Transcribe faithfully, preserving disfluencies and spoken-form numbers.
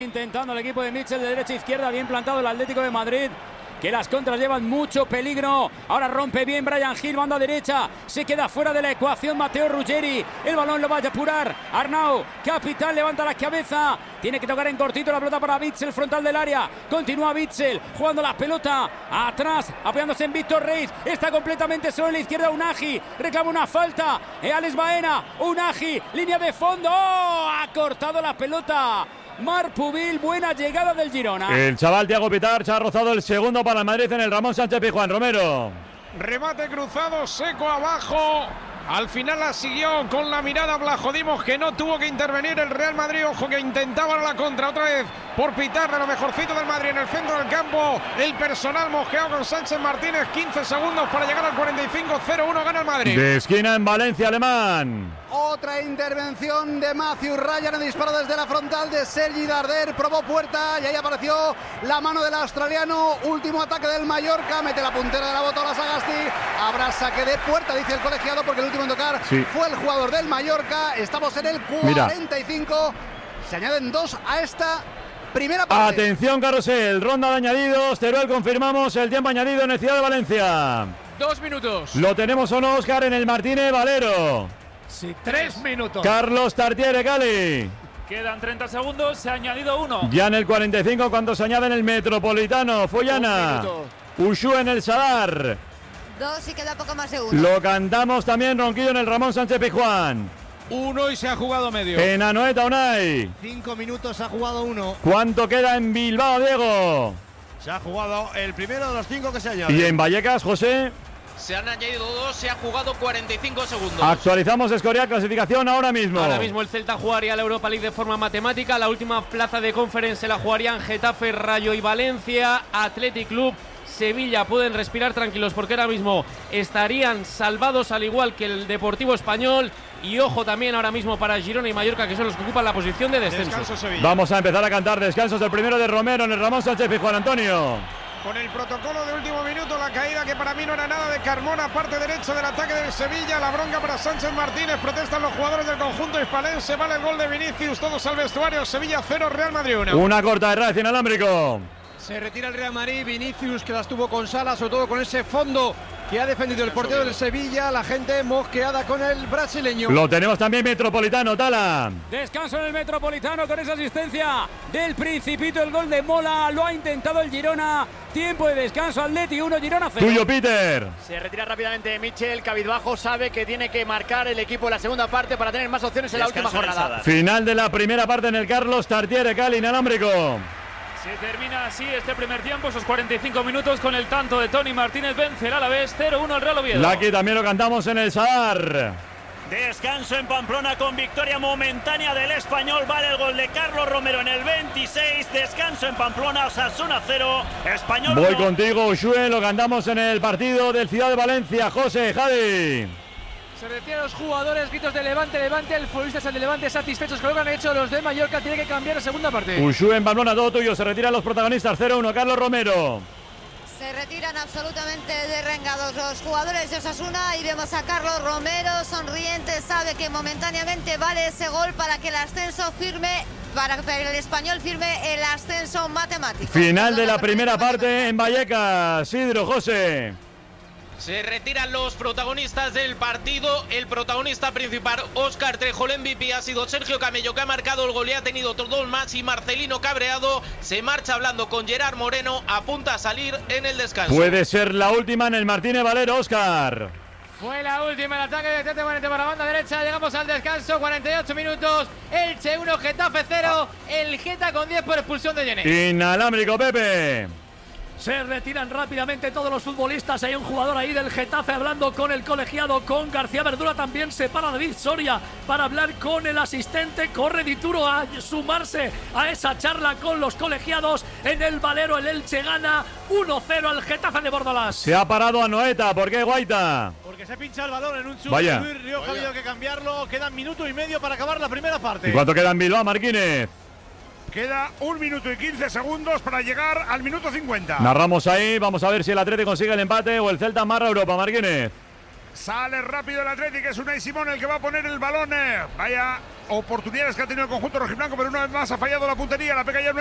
Intentando el equipo de Mitchell de derecha a izquierda, bien plantado el Atlético de Madrid, que las contras llevan mucho peligro. Ahora rompe bien Bryan Gil, banda derecha, se queda fuera de la ecuación Matteo Ruggeri, el balón lo va a apurar Arnau, Capital levanta la cabeza, tiene que tocar en cortito la pelota para Witsel, frontal del área, continúa Witsel, jugando la pelota atrás, apoyándose en Víctor Reis, está completamente solo en la izquierda Unagi, reclama una falta, eh, Alex Baena, Unagi, línea de fondo, ¡oh! Ha cortado la pelota Marc Pubil, buena llegada del Girona. El chaval Thiago Pitarch ha rozado el segundo para el Madrid en el Ramón Sánchez Pizjuán. Romero. Remate cruzado, seco abajo. Al final la siguió con la mirada Blajodimos, que no tuvo que intervenir el Real Madrid. Ojo que intentaba la contra otra vez por pitar de lo mejorcito del Madrid en el centro del campo. El personal mojeado con Sánchez Martínez. quince segundos para llegar al cuarenta y cinco. cero uno gana el Madrid. De esquina en Valencia, Alemán. Otra intervención de Matthew Ryan, el disparo desde la frontal de Sergi Darder, probó puerta y ahí apareció la mano del australiano. Último ataque del Mallorca, mete la puntera de la bota a la Sagasti. Habrá saque de puerta, dice el colegiado, porque el último en tocar sí. fue el jugador del Mallorca. Estamos en el cuarenta y cinco. Mira. Se añaden dos a esta primera parte. Atención, Carrusel, ronda de añadidos. Teruel, confirmamos el tiempo añadido en el Ciudad de Valencia. Dos minutos. ¿Lo tenemos o no, Óscar, en el Martínez Valero? Sí, tres minutos. Carlos Tartiere, Cali. Quedan treinta segundos, se ha añadido uno. Ya en el cuarenta y cinco, cuando se añade en el Metropolitano. Follana. Ushu en el Sadar. Dos y queda poco más de uno. Lo cantamos también Ronquillo en el Ramón Sánchez Pizjuán. Uno y se ha jugado medio. En Anoeta, Unai. Cinco minutos ha jugado uno. ¿Cuánto queda en Bilbao, Diego? Se ha jugado el primero de los cinco que se añaden. ¿Y en Vallecas, José? Se han añadido dos, se ha jugado cuarenta y cinco segundos. Actualizamos Escorial, clasificación ahora mismo. Ahora mismo el Celta jugaría la Europa League de forma matemática. La última plaza de Conference se la jugarían Getafe, Rayo y Valencia. Athletic Club, Sevilla pueden respirar tranquilos porque ahora mismo estarían salvados, al igual que el Deportivo Español. Y ojo también ahora mismo para Girona y Mallorca, que son los que ocupan la posición de descenso. Vamos a empezar a cantar descansos. El primero de Romero en el Ramón Sánchez Pizjuán. Antonio. Con el protocolo de último minuto, la caída que para mí no era nada de Carmona, parte derecha del ataque del Sevilla, la bronca para Sánchez Martínez, protestan los jugadores del conjunto hispalense, vale el gol de Vinicius, todos al vestuario, Sevilla cero, Real Madrid uno. Una corta de red inalámbrico. Se retira el Real Madrid, Vinicius que la estuvo con Sala, sobre todo con ese fondo que ha defendido el portero del Sevilla, la gente mosqueada con el brasileño. Lo tenemos también Metropolitano, Tala. Descanso en el Metropolitano con esa asistencia del Principito, el gol de Mola, lo ha intentado el Girona. Tiempo de descanso, Atleti uno, Girona cero. Tuyo, Peter. Se retira rápidamente Mitchell, cabizbajo, sabe que tiene que marcar el equipo en la segunda parte para tener más opciones en la última jornada. Final de la primera parte en el Carlos Tartiere, Cali, inalámbrico. Se termina así este primer tiempo, esos cuarenta y cinco minutos con el tanto de Tony Martínez. Vence el Alavés, cero uno el Real Oviedo. Lucky también lo cantamos en el Sadar. Descanso en Pamplona con victoria momentánea del Español. Vale el gol de Carlos Romero en el veintiséis. Descanso en Pamplona, Osasuna cero, Español Voy uno. contigo, Ushue, lo cantamos en el partido del Ciudad de Valencia. José, Javi. Se retiran los jugadores, gritos de Levante, Levante, el futbolista es el de Levante, satisfechos con lo que han hecho los de Mallorca, tiene que cambiar la segunda parte. Ushue en Pamplona, todo tuyo, se retiran los protagonistas, cero uno, Carlos Romero. Se retiran absolutamente derrengados los jugadores de Osasuna y vemos a Carlos Romero sonriente, sabe que momentáneamente vale ese gol para que el ascenso firme, para que el Español firme el ascenso matemático. Final de la primera parte en Vallecas, Sidro, José. Se retiran los protagonistas del partido. El protagonista principal, Óscar Trejo, el M V P ha sido Sergio Camello, que ha marcado el gol y ha tenido todo el match. Y Marcelino Cabreado se marcha hablando con Gerard Moreno, apunta a salir en el descanso. Puede ser la última en el Martínez Valero, Óscar. Fue la última, el ataque de Tete Morente para la banda derecha. Llegamos al descanso, cuarenta y ocho minutos. Elche uno, Getafe cero. El Geta con diez por expulsión de Jenny. Inalámbrico, Pepe. Se retiran rápidamente todos los futbolistas. Hay un jugador ahí del Getafe hablando con el colegiado, con García Verdura. También se para David Soria para hablar con el asistente. Corre Dituro a sumarse a esa charla con los colegiados. En el Valero el Elche gana uno cero al Getafe de Bordalás. Se ha parado a Noeta. ¿Por qué, Guaita? Porque se pincha el balón en un chute. Vaya. Luis Rioja ha habido que cambiarlo. Quedan minuto y medio para acabar la primera parte. ¿Y cuánto queda en Bilbao, Marquínez? Queda un minuto y quince segundos para llegar al minuto cincuenta. Narramos ahí, vamos a ver si el Atleti consigue el empate o el Celta amarra Europa, Marquínez. Sale rápido el Atlético, es Unai Simón el que va a poner el balón. Vaya oportunidades que ha tenido el conjunto rojiblanco, pero una vez más ha fallado la puntería. La pega ya